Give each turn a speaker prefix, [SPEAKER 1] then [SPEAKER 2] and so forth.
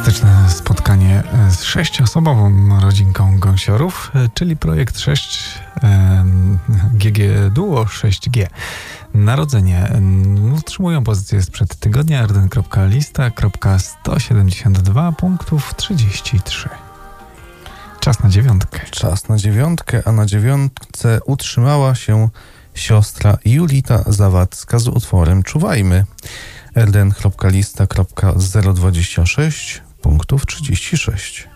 [SPEAKER 1] Fantastyczne spotkanie z 6-osobową rodzinką gąsiorów, czyli projekt 6 GG Duo 6G. Narodzenie utrzymują pozycję sprzed tygodnia rdn.lista.172 punktów 33. Czas na dziewiątkę.
[SPEAKER 2] Czas na dziewiątkę, a na dziewiątce utrzymała się siostra Julita Zawadzka z utworem Czuwajmy. rdn.lista.026 punktów 36.